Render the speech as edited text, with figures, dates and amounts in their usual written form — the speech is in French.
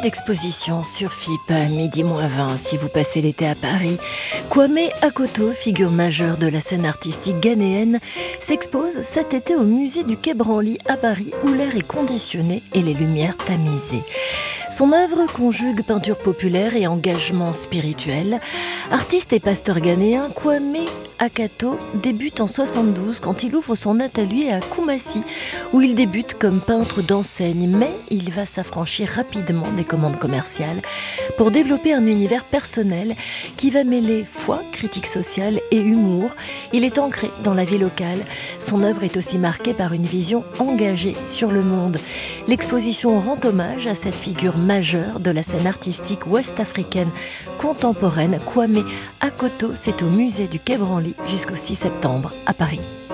l'exposition sur FIP à midi-20 si vous passez l'été à Paris. Kwame Akoto, figure majeure de la scène artistique ghanéenne, s'expose cet été au musée du Quai Branly à Paris où l'air est conditionné et les lumières tamisées. Son œuvre conjugue peinture populaire et engagement spirituel. Artiste et pasteur ghanéen, Kwame Akoto débute en 72 quand il ouvre son atelier à Koumassi, où il débute comme peintre d'enseigne, mais il va s'affranchir rapidement des commandes commerciales pour développer un univers personnel qui va mêler foi, critique sociale et humour. Il est ancré dans la vie locale. Son œuvre est aussi marquée par une vision engagée sur le monde. L'exposition rend hommage à cette figure majeure de la scène artistique ouest-africaine contemporaine. Kwame Akoto, c'est au musée du Quai Branly jusqu'au 6 septembre à Paris.